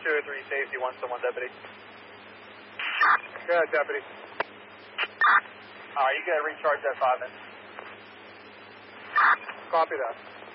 203 safety, 1-1 deputy. Go ahead, deputy. Alright, you gotta recharge that 5 minutes. Copy that.